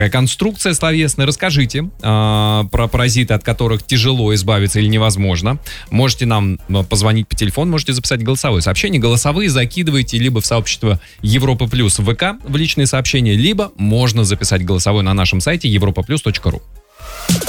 конструкция словесная. Расскажите про паразиты, от которых тяжело избавиться или невозможно. Можете нам позвонить по телефону, можете записать голосовое сообщение. Голосовые закидывайте либо в сообщество Европа Плюс в ВК в личные сообщения, либо можно записать голосовое на нашем сайте europaplus.ru.